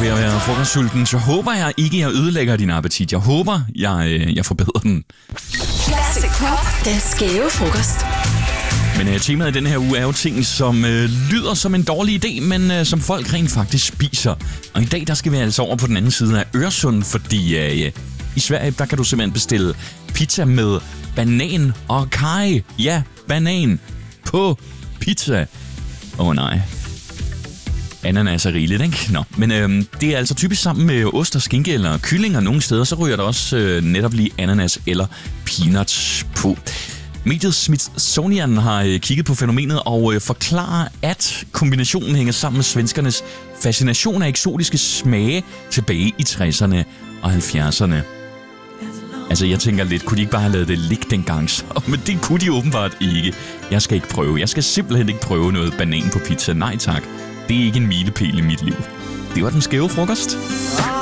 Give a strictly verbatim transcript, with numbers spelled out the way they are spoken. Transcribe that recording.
ved at være frokostsulten, så håber jeg ikke, jeg ødelægger din appetit. Jeg håber, jeg, øh, jeg forbedrer den. Classic Pop, den skæve frokost. Men øh, temaet i denne her uge er jo ting, som øh, lyder som en dårlig idé, men øh, som folk rent faktisk spiser. Og i dag, der skal vi altså over på den anden side af Øresund, fordi øh, i Sverige, der kan du simpelthen bestille pizza med banan og kaj. Ja, banan på pizza. Åh oh, nej. Ananas er rigeligt, ikke? Nå, men øh, det er altså typisk sammen med ost og skinke eller kylling, og nogle steder så ryger der også øh, netop lige ananas eller peanuts på. Mediet Smithsonian har øh, kigget på fænomenet og øh, forklarer, at kombinationen hænger sammen med svenskernes fascination af eksotiske smage tilbage i tresserne og halvfjerdserne. Altså, jeg tænker lidt, kunne de ikke bare have lavet det ligge dengang så? Men det kunne de åbenbart ikke. Jeg skal ikke prøve. Jeg skal simpelthen ikke prøve noget banan på pizza. Nej tak. Det er ikke en milepæl i mit liv. Det var den skæve frokost.